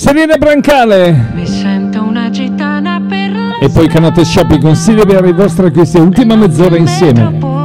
Selena Brancale. Mi sento una gitana per la E poi Canate Shopping con Silvia per i vostri acquisti. Ultima mezz'ora insieme.